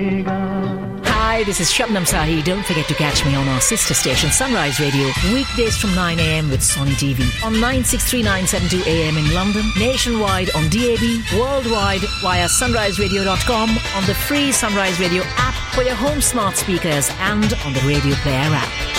Hi, this is Shabnam Sahi. Don't forget to catch me on our sister station Sunrise Radio weekdays from 9 a.m. with Sony TV on 963972 AM in London, nationwide on DAB, worldwide via sunriseradio.com, on the free Sunrise Radio app for your home smart speakers and on the Radio Player app.